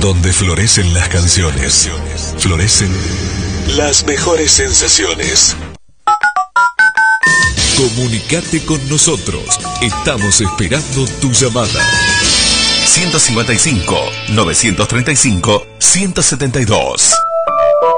Donde florecen las canciones, florecen las mejores sensaciones. Comunicate con nosotros. Estamos esperando tu llamada. 155 935 172.